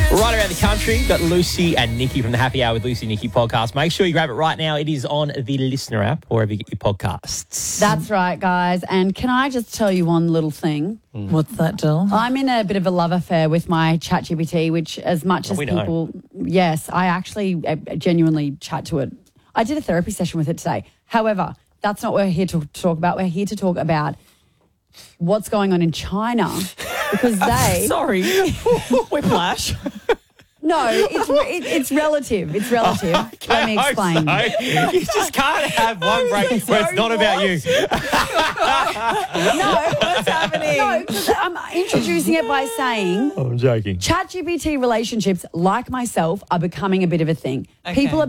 Right around the country, we've got Lucy and Nikki from the Happy Hour with Lucy and Nikki podcast. Make sure you grab it right now. It is on the Listener app or wherever you get your podcasts. That's right, guys. And can I just tell you one little thing? What's that, Jill? I'm in a bit of a love affair with my ChatGPT, which as much as we know. people... Yes, I actually genuinely chat to it. I did a therapy session with it today. However, that's not what we're here to talk about. We're here to talk about what's going on in China because they... Sorry. Whiplash. No, it's relative. It's relative. Let me explain. So. You just can't have one break where it's not about you. No, What's happening? no, because I'm introducing it by saying I'm joking. ChatGPT relationships, like myself, are becoming a bit of a thing. Okay. People are